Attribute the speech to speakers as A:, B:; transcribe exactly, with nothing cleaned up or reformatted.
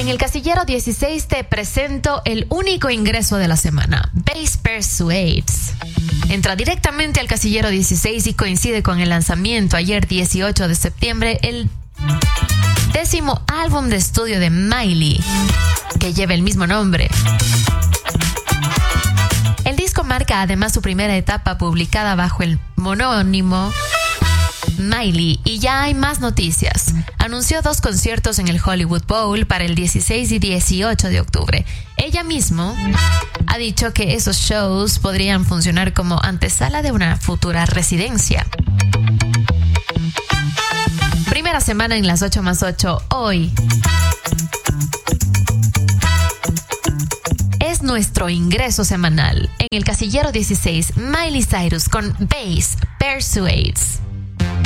A: En el casillero dieciséis te presento el único ingreso de la semana, Base Persuades. Entra directamente al casillero dieciséis y coincide con el lanzamiento ayer dieciocho de septiembre, el décimo álbum de estudio de Miley, que lleva el mismo nombre. El disco marca además su primera etapa publicada bajo el monónimo Miley, y ya hay más noticias. Anunció dos conciertos en el Hollywood Bowl para el dieciséis y dieciocho de octubre. Ella misma ha dicho que esos shows podrían funcionar como antesala de una futura residencia. Primera semana en las ocho más ocho. Hoy es nuestro ingreso semanal. En el casillero dieciséis, Miley Cyrus con Base Persuades.